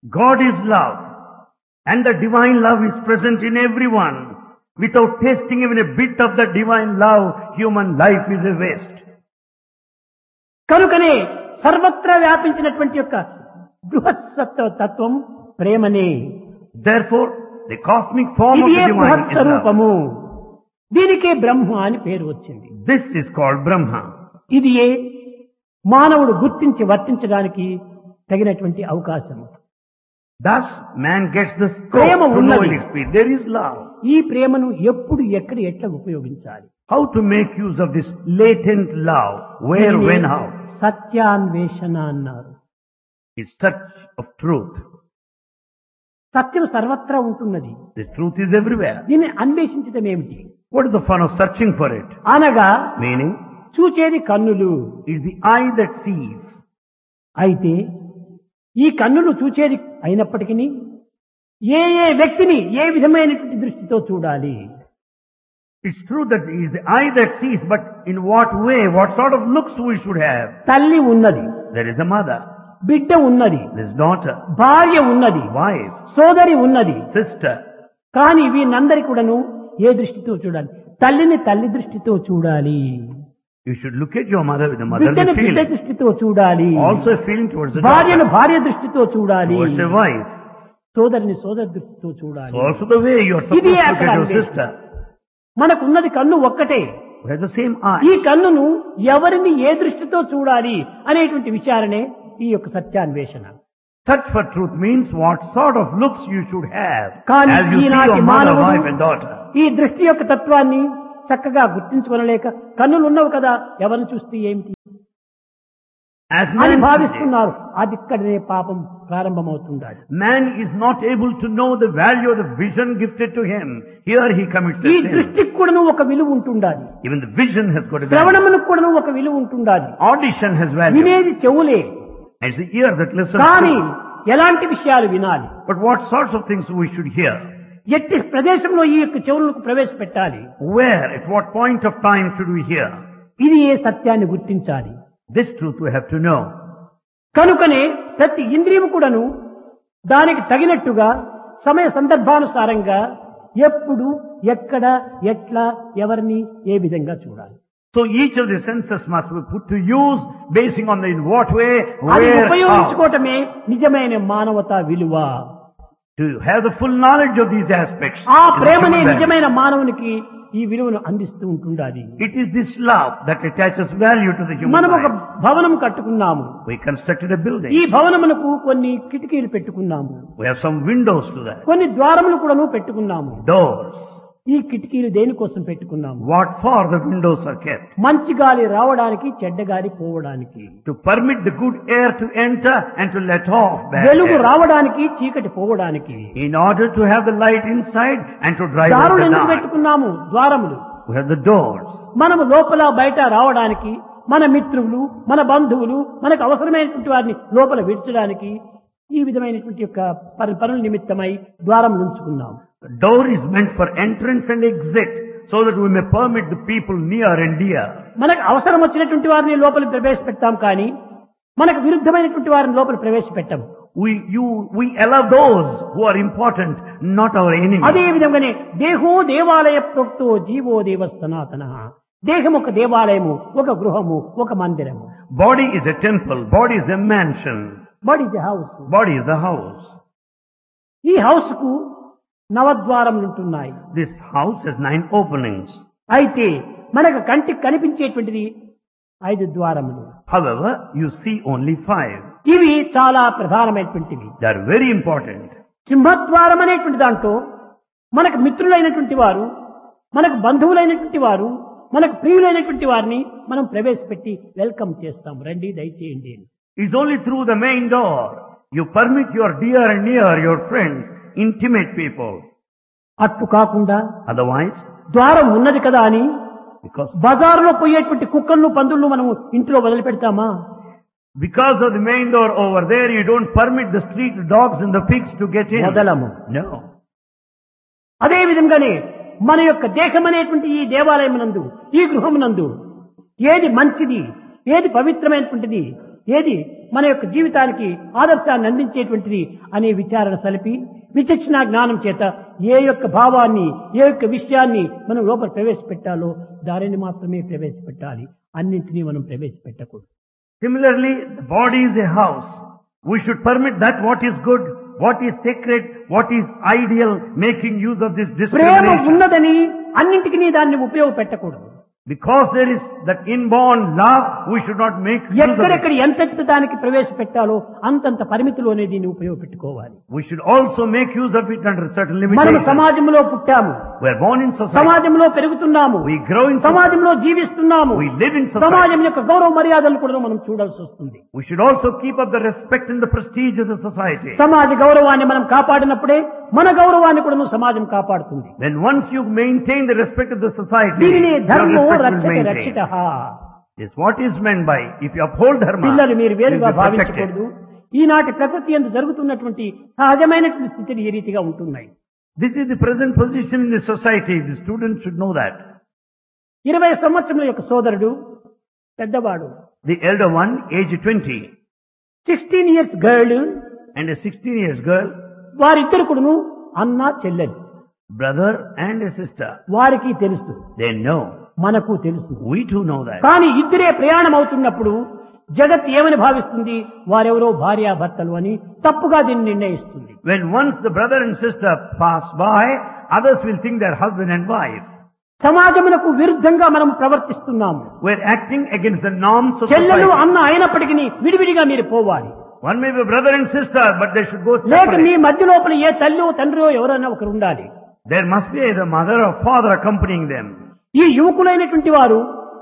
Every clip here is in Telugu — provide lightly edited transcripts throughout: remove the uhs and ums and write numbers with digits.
God is love, and the divine love is present in everyone. Without tasting even a bit of the divine love, human life is a waste. కనుకనే సర్వత్రా వ్యాపించినటువంటి యొక్క బృహత్సత్వ తత్వం ప్రేమనే. Therefore, the cosmic form of ఇది the divine is బృహత్ love. రూపము. దీనికే బ్రహ్మ అని పేరు వచ్చింది. This is called Brahma. ఇది మానవుడు గుర్తించి వర్తించడానికి తగినటువంటి అవకాశం. Thus, man gets the scope Prema to know ఉన్నది. and experience. There is love. ఈ ప్రేమను ఎప్పుడు ఎక్కడ ఎట్లా ఉపయోగించాలి? How to make use of this latent love? Where, దీనిని when, how? సత్యాన్వేషణ అన్నారు. It's search of truth. సత్యం సర్వత్రా ఉంటున్నది. The truth is everywhere. దీన్ని అన్వేషించడం ఏమిటి? What is the fun of searching for it? అనగా Meaning, చూచేది కన్నులు. it's the eye that sees. అయితే ఈ కన్నులు చూచేది అయినప్పటికీ ఏ వ్యక్తిని ఏ విధమైనటువంటి దృష్టితో చూడాలి? It's true that it is the eye that sees, but in what way, what sort of looks we should have? తల్లి ఉన్నది, There is a mother, బిడ్డ ఉన్నది, there is daughter, భార్య ఉన్నది, wife, సోదరి ఉన్నది. sister. కానీ వీళ్ళందరి కూడాను ఏ దృష్టితో చూడాలి? తల్లిని తల్లి దృష్టితో చూడాలి, You should look at your mother with the motherly బిడ్డని బిడ్డ feeling. దృష్టితో చూడాలి, Also a feeling towards the భార్యను daughter, భార్య దృష్టితో చూడాలి, towards a wife. సోదరిని సోదరి దృష్టితో చూడాలి. So also the way you are supposed ఇది to look అక్కడ at your అన్వేషణ. sister. మనకున్నది కన్ను ఒక్కటే. We have the same eye. ఈ కన్నును ఎవరిని ఏ దృష్టితో చూడాలి అనేటువంటి విచారణే ఈ యొక్క సత్యాన్వేషణ. Search for truth means what sort of looks you should have కానీ as you see ఈనాటి your mother, మానవుడు wife and daughter. ఈ దృష్టి యొక్క తత్వాన్ని చక్కగా గుర్తించుకొనలేక కన్నులు ఉన్నవి కదా ఎవరిని చూస్తే ఏమిటి As అని man today, భావిస్తున్నారు. అది ఇక్కడనే పాపం ప్రారంభమవుతుండాలి. man is not able to know the value of the vision gifted to him. Here he commits ఈ a sin. దృష్టికి కూడాను ఒక విలువ ఉంటుండాలి. Even the vision has got a value. శ్రవణములకు కూడాను ఒక విలువ ఉంటుండాలి. Audition has value. వినేది చెవులే. It's the ear that listens కానీ to. ఎలాంటి విషయాలు వినాలి? But what sorts of things we should hear? ఎట్టి ప్రదేశంలో ఈ యొక్క చెవులకు ప్రవేశపెట్టాలి? Where, at what point of time should we hear? ఇది ఏ సత్యాన్ని గుర్తించాలి. This truth we have to know. కనుకనే ప్రతి ఇంద్రియము కూడాను దానికి తగినట్టుగా సమయ సందర్భానుసారంగా ఎప్పుడు ఎక్కడ ఎట్లా ఎవరిని ఏ విధంగా చూడాలి. So each of the senses must be put to use basing on the in what way, అది where, how. ఉపయోగించుకోవటమే నిజమైన మానవతా విలువ. To have the full knowledge of these aspects. ఆ is the ప్రేమనే human value. నిజమైన మానవునికి ఈ విలువను అందిస్తూ ఉంటుండాలి. It is this love that attaches value to the human మనం ఒక life. భవనం కట్టుకున్నాము. We constructed a building. ఈ భవనమునకు కొన్ని కిటికీలు పెట్టుకున్నాము, We have some windows to that. కొన్ని ద్వారములు కూడాను పెట్టుకున్నాము. Doors. ఈ కిటికీలు దేనికోసం పెట్టుకున్నాము? What for the windows are kept? మంచి గాలి రావడానికి, చెడ్డ గాలి పోవడానికి. To permit the good air to enter and to let off bad వెలుగు air. రావడానికి, చీకటి పోవడానికి. In order to have the light inside and to drive out దారులు the ఎందుకు dark. పెట్టుకున్నాము? ద్వారములు. We have the doors. మనము లోపల బయట రావడానికి, మన మిత్రులు, మన బంధువులు, మనకు అవసరమైనటువంటి వారిని లోపల విడిచడానికి ఈ విధమైనటువంటి యొక్క పనుల నిమిత్తమై ద్వారములు ఉంచుకున్నాము. The door is meant for entrance and exit so that we may permit the people near and dear. మనకు అవసరం వచ్చినటువంటి వారిని లోపల ప్రవేశపెడతాం కానీ మనకు విరుద్ధమైనటువంటి వారిని లోపల ప్రవేశపెట్టాము. We allow those who are important, not our enemies. అదే విధంగానే దేహో దేవాలయ ప్రోక్తో జీవో దేవ సనాతన. దేహం ఒక దేవాలయము, ఒక గృహము, ఒక మందిరము. Body is a temple, body is a mansion, body is house. body is the house. ఈ హౌస్ కు నవద్వారములు ఉంటున్నాయి. This house has 9 openings. అయితే మనకు కంటికి కనిపించేటువంటిది 5 ద్వారములు. However, you see only 5. ఇవి చాలా ప్రధానమైనటువంటివి. They are very important. సింహద్వారం అనేటువంటి దాంట్లో మనకు మిత్రులైనటువంటి వారు, మనకు బంధువులైనటువంటి వారు, మనకు ప్రియులైనటువంటి వారిని మనం ప్రవేశపెట్టి వెల్కమ్ చేస్తాం. రండి, దయచేయండి. It's only through the main door you permit your dear and near, your friends, intimate people. అట్టు కాకుండా Otherwise, ద్వారం ఉన్నది కదా అని because బజారులో పోయేటువంటి కుక్కలను, పందులను మనం ఇంట్లో వదిలిపెడతామా? of the main door over there, you don't permit the street dogs and the pigs to get in. వదలము. No. అదే విధంగానే మన యొక్క దేహం అనేటువంటి ఈ దేవాలయమునందు, ఈ గృహమునందు ఏది మంచిది, ఏది పవిత్రమైనటువంటిది, ఏది మన యొక్క జీవితానికి ఆదర్శాన్ని అందించేటువంటిది అనే విచారణ సలిపి విచక్షణ జ్ఞానం చేత ఏ యొక్క భావాన్ని ఏ యొక్క విషయాన్ని మనం లోపల ప్రవేశపెట్టాలో దానిని మాత్రమే ప్రవేశపెట్టాలి, అన్నింటినీ మనం ప్రవేశపెట్టకూడదు. Similarly, the body is a house. We should permit that what is good, what is sacred, what is ideal, making use of this Prema discrimination. ఉన్నదని అన్నింటికి దాన్ని ఉపయోగపెట్టకూడదు. Because there is that inborn love, we should not make use of it. ఎక్కడెక్కడ ఎంతెంత దానికి ప్రవేశపెట్టాలో అంతంత పరిమితిలోనే దీన్ని ఉపయోగపెట్టుకోవాలి. We should also make use of it under certain మనం limitations. సమాజంలో పుట్టాము, We are born in society. సమాజంలో పెరుగుతున్నాము, We grow in society. సమాజంలో జీవిస్తున్నాము. We live in society. సమాజం యొక్క గౌరవ మర్యాదలు కూడా మనం చూడాల్సి వస్తుంది. We should also keep up the respect and the prestige of the society. సమాజ గౌరవాన్ని మనం కాపాడినప్పుడే మన గౌరవాన్ని కూడా సమాజం కాపాడుతుంది. Then once you maintain the respect of the society, దీనిని your ధర్మో respect will రక్షతే maintain. రక్షితః. Is what is meant by if you uphold dharma, పిల్లలు మీరు you will వేరుగా be protected. భావించకూడదు. ఈనాటి ప్రకృతి యందు జరుగుతున్నటువంటి సహజమైనటువంటి స్థితిని ఈ రీతిగా ఉంటున్నాయి. This is the present position in the society. The students should know that. 20 సంవత్సరముల యొక్క సోదరుడు పెద్దవాడు, The elder one, age 20, 16 years girl, and a 16 years girl, వారిద్దరు కూడాను అన్న చెల్లెలు. brother and a sister. వారికి తెలుసు, They know. మనకు తెలుసు. We too know that. కానీ ఇద్దరే ప్రయాణం అవుతున్నప్పుడు జగత్ ఏమని భావిస్తుంది, వారెవరో భార్యాభర్తలు అని తప్పుగా దీన్ని నిర్ణయిస్తుంది. When once the brother and sister pass by, others will think they're husband and wife. సమాజమునకు విరుద్ధంగా మనం ప్రవర్తిస్తున్నాము. We're acting against the norms of చెల్లెలు society. అన్న అయినప్పటికీ విడివిడిగా మీరు పోవాలి. One may be brother and sister, but they should go లేక మీ separate. మధ్య లోపల ఏ తల్లి తండ్రియో ఎవరైనా ఒకరు ఉండాలి. There must be either mother or father accompanying them. ఈ యువకులైనటువంటి వారు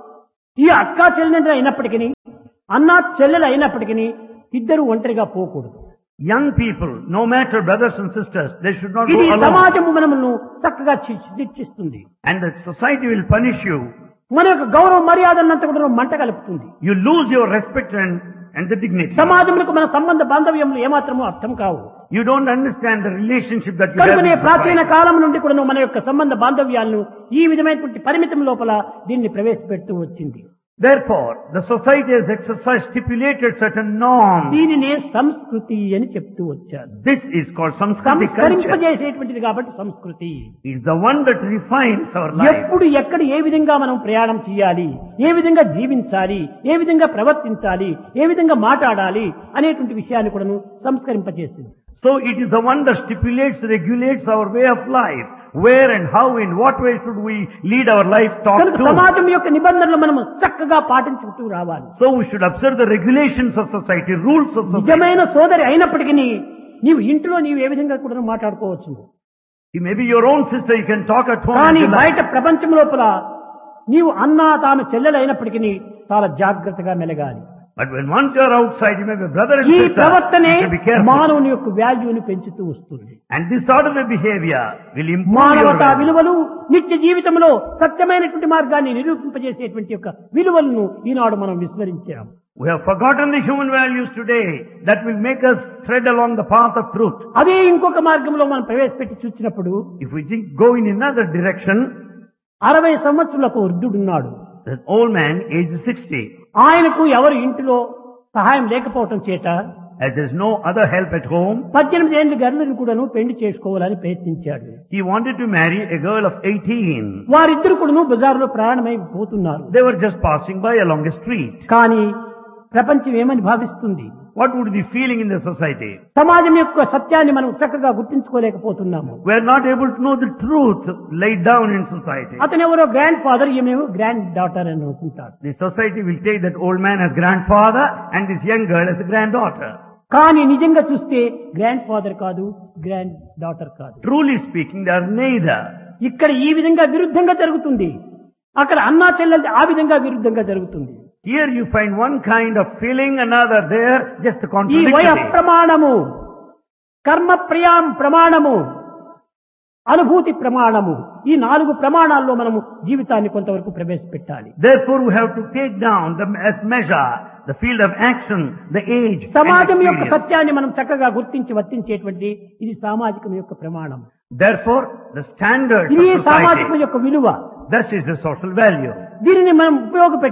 ఈ అక్కా చెల్లెలు అయినప్పటికీ అన్నా చెల్లెలు అయినప్పటికీ ఇద్దరు ఒంటరిగా పోకూడదు. Young people, no matter brothers and sisters, they should not ఇది go alone. సమాజము మనమును చక్కగా శిక్షిస్తుంది. And the society will punish you. మన యొక్క గౌరవ మర్యాదలంతా కూడా మంట కలుపుతుంది. You lose your respect and the dignity. సమాజములకు మన సంబంధ బాంధవ్యములు ఏమాత్రమూ అర్థం కావు. You don't understand the relationship that you have కనుకనే in ప్రాచీన society. కాలం నుండి కూడా మన యొక్క సంబంధ బాంధవ్యాలను ఈ విధమైనటువంటి పరిమితం లోపల దీన్ని ప్రవేశపెడుతూ వచ్చింది. Therefore, the society has exercised stipulated certain norms. దీనినే సంస్కృతి అని చెప్తూ వచ్చారు. This is called Samskriti culture. సంస్కరింపజేసేటువంటిది కాబట్టి సంస్కృతి. It's the one that refines our life. ఎప్పుడు ఎక్కడ ఏ విధంగా మనం ప్రయాణం చేయాలి, ఏ విధంగా జీవించాలి, ఏ విధంగా ప్రవర్తించాలి, ఏ విధంగా మాట్లాడాలి అనేటువంటి విషయాన్ని కూడా సంస్కరింపజేసింది. So it is the one that stipulates, regulates our way of life. Where and how, in what way should we lead our life, talk కనుక to. సమాజం యొక్క నిబంధనలు మనం చక్కగా పాటించుకుంటూ రావాలి. So we should observe the regulations of society, rules of society. నిజమైన సోదరి అయినప్పటికీ నీవు ఇంట్లో నీవు ఏ విధంగా కూడా మాట్లాడుకోవచ్చు. You may be your own sister, you can talk at home. కానీ as you like. బయట ప్రపంచం లోపల నీవు అన్నా తాను చెల్లెలు అయినప్పటికీ చాలా జాగ్రత్తగా మెలగాలి. But when once you are outside, you may be brother and ఈ sister. ప్రవర్తనే You should be careful. మానవుని యొక్క వాల్యూని పెంచుతూ వస్తుంది. And this sort of a behavior will improve your మానవతా value. విలువలు నిత్య జీవితంలో సత్యమైనటువంటి మార్గాన్ని నిరూపింపజేసేటువంటి యొక్క విలువలను ఈనాడు మనం విస్మరించాం. We have forgotten the human values today that will make us tread along the path of truth. అదే ఇంకొక మార్గంలో మనం ప్రవేశపెట్టి చూసినప్పుడు If we think, go in another direction, 60 సంవత్సరాలకు వృద్ధుడున్నాడు. an old man, age 60, ఆయనకు ఎవరు ఇంటిలో సహాయం లేకపోవటం చేత as there is no other help at home, 18 ఏళ్ల గర్లను కూడాను పెళ్లి చేసుకోవాలని ప్రయత్నించాడు. he wanted to marry a girl of 18. వారిద్దరు కూడాను బజారులో ప్రయాణమై పోతున్నారు. They were just passing by along a street. కానీ ప్రపంచం ఏమని భావిస్తుంది, What would be feeling in the society? సమాజం యొక్క సత్యాన్ని మనం చక్కగా గుర్తించుకోలేకపోతున్నాము. We are not able to know the truth laid down in society. అతను ఎవరో గ్రాండ్ ఫాదర్, ఈమె గ్రాండ్ డాటర్ అని అనుకుంటారు. The society will take that old man as grandfather and this young girl as a granddaughter. కానీ నిజంగా చూస్తే గ్రాండ్ ఫాదర్ కాదు, గ్రాండ్ డాటర్ కాదు. Truly speaking, they are neither. ఇక్కడ ఈ విధంగా విరుద్ధంగా జరుగుతుంది, అక్కడ అన్నా చెల్లెలు ఆ విధంగా విరుద్ధంగా జరుగుతుంది. Here you find one kind of feeling, another there, just a ఈ వయ contradiction. ప్రమాణము, కర్మ ప్రమాణము, అనుభూతి ప్రమాణము, ఈ 4 ప్రమాణాల్లో మనము జీవితాన్ని కొంతవరకు ప్రవేశపెట్టాలి. Therefore we have to take down as measure the field of action, the age, and సమాజం యొక్క experience. సత్యాన్ని మనం చక్కగా గుర్తించి వర్తించేటువంటి ఇది సామాజికం యొక్క ప్రమాణం. Therefore, the standards ఇది of సామాజికం society, యొక్క విలువ. this is the social value. దీనిని మనం ఉపయోగపెట్టి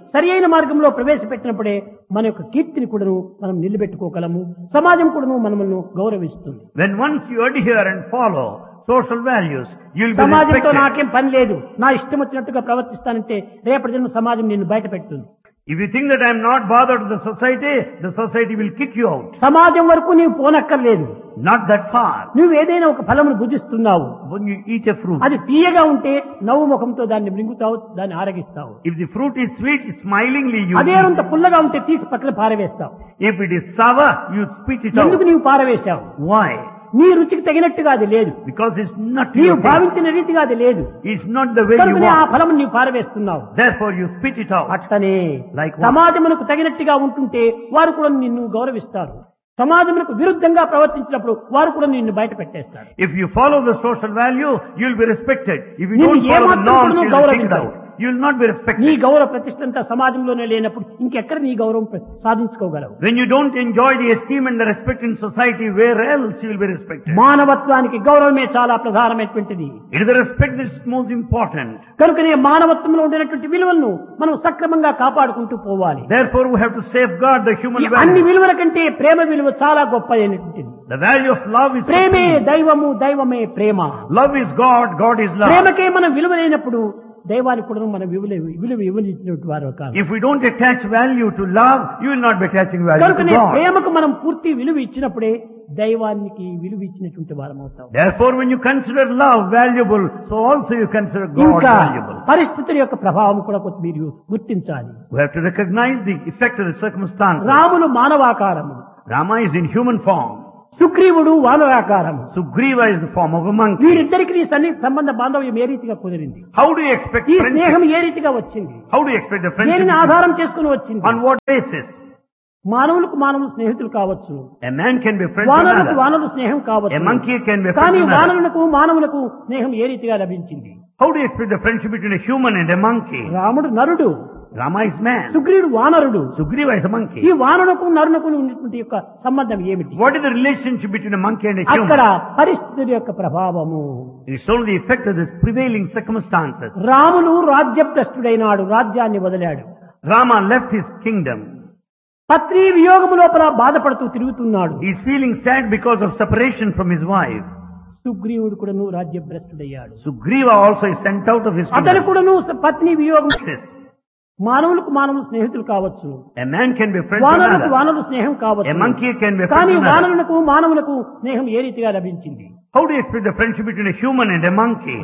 సరి అయిన మార్గంలో ప్రవేశపెట్టినప్పుడే మన యొక్క కీర్తిని కూడాను మనం నిలబెట్టుకోగలము. సమాజం కూడాను మనల్ని గౌరవిస్తుంది. When once you adhere and follow social values, you will be సమాజంతో respected. నాకేం పని లేదు, నా ఇష్టం వచ్చినట్టుగా ప్రవర్తిస్తానంటే రేపటి దిన సమాజం నిన్ను బయట పెడుతుంది. If you think that I am not bothered with the society will kick you out. సమాజం వరకు నీవు పోనక్కర్లేదు. Not that far. నువ్వు ఏదైనా ఒక ఫలమును భుజిస్తున్నావు, When you eat a fruit, అది తీయగా ఉంటే నవ్వు ముఖంతో దాన్ని మృంగుతావు, దాన్ని ఆరగిస్తావు. if the fruit is sweet, smilingly you అదే eat. అంత పుల్లగా ఉంటే తీసి పక్కన పారవేస్తావు. If it is sour, you spit it ఎందుకు out. నీవు పారవేశావు? Why? నీ రుచికి తగినట్టుగా అది లేదు, Because it's not నీవు your taste. భావించిన రీతిగా అది లేదు, It's not the way you కనుకనే ఆ want. ఫలము నీవు పారవేస్తున్నావు. Therefore you spit it out. అట్లనే Like what? సమాజమునకు తగినట్టుగా ఉంటుంటే వారు కూడా నిన్ను గౌరవిస్తారు. సమాజమునకు విరుద్ధంగా ప్రవర్తించినప్పుడు వారు కూడా నిన్ను బయట పెట్టేస్తారు. If you follow the social value, you will be respected. If you నిన్ను don't follow the ఏమాత్రం norms, కూడా you will be kicked గౌరవించరు. out. You will not be నీ respected. గౌరవ ప్రతిష్టంతా సమాజంలోనే లేనప్పుడు ఇంకెక్కడ నీ గౌరవం సాధించుకోగలవు? When you don't enjoy the esteem and the respect in society, where else you will be respected? మానవత్వానికి గౌరవమే చాలా ప్రధానమైనటువంటిది. It is the respect that is most important. కనుకనే మానవత్వంలో ఉండేటువంటి విలువలను మనం సక్రమంగా కాపాడుకుంటూ పోవాలి. Therefore we have to safeguard the human ఈ అన్ని value. విలువల కంటే ప్రేమ విలువ చాలా గొప్ప అయినటువంటిది. The value of love is ప్రేమే supreme. దైవము, దైవమే ప్రేమ. Love is God, God is love. ప్రేమకే మనం విలువలేనప్పుడు దైవానికి కూడా మనం విలువ ఇవ్వనిచ్చినటువంటి వారు కాదు. If we don't attach value to love, you will not be attaching value to కనుకనే God. ప్రేమకు మనం పూర్తి విలువ ఇచ్చినప్పుడే దైవానికి విలువ ఇచ్చినటువంటి వారం అవుతాం. Therefore when you consider love valuable, so also you consider God ఇంకా valuable. పరిస్థితుల యొక్క ప్రభావం కూడా కొంత మీరు గుర్తించాలి. We have to recognize the effect of the circumstances. Ramulu మానవాకారము, Rama is in human form. సుగ్రీవుడు వానరాకారము. Sugriva is the form of a monkey. వీరిద్దరికి నీ సన్నిహిత సంబంధ బాంధవ్యం ఏ రీతిగా కుదిరింది? How do you expect ఈ friendship? స్నేహం ఏ రీతిగా వచ్చింది? How do you expect the friendship? దేనిని ఆధారం చేసుకుని వచ్చింది? On what basis? మానవులకు మానవులు స్నేహితులు కావచ్చు, A man can be friends with వానరులకు another. వానరులు స్నేహం A కావచ్చు, monkey can be friends కానీ with another. వానరులకు మానవులకు స్నేహం ఏ రీతిగా లభించింది? How do you expect the friendship between a human and a monkey? రాముడు నరుడు, Rama is man. సుగ్రీవుడు వానరుడు. Sugriva is a ఈ monkey. వానరులకు నరునకు ఉన్నటువంటి యొక్క సంబంధం ఏమిటి? What is the relationship between a monkey and a అక్కడ human? పరిస్థితుల యొక్క ప్రభావము. It's only the effect of the prevailing circumstances. Ramulu రాజ్యభ్రష్టుడైనాడు, రాజ్యాన్ని వదిలాడు. Rama left his kingdom. పత్ని వియోగము లోపల బాధపడుతూ తిరుగుతున్నాడు. He is feeling sad because of separation from his wife. సుగ్రీవుడు కూడాను రాజ్యభ్రష్టుడయ్యాడు. Sugriva also is sent out of his అతను kingdom. కూడాను పత్ని వియోగం. Says, మానవులకు మానవులు స్నేహితులు కావచ్చు, a man can be friends with వానరులకు another. Owner స్నేహం A కావచ్చు, monkey can be friends కానీ with another. వానరులకు మానవులకు స్నేహం ఏ రీతిగా లభించింది? How do you expect the friendship between a human and a monkey?